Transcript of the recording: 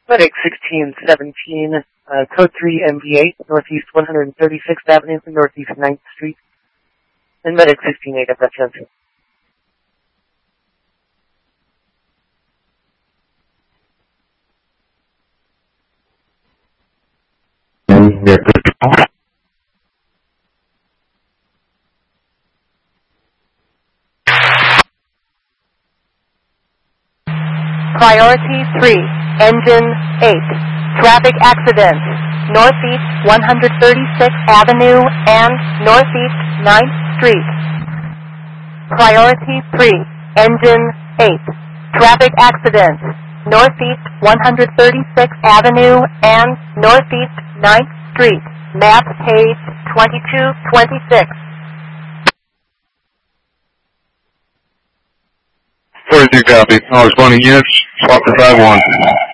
Medic 1617, code 3 MV8, Northeast 136th Avenue, Northeast 9th Street. And Medic 168 at that junction. Priority 3, Engine 8, traffic accident, Northeast 136th Avenue and Northeast 9th Street. Priority 3, Engine 8, traffic accident, Northeast 136th Avenue and Northeast 9th Street. Map page 2226. 42 copy. I was 20 units. Swap to drive 1.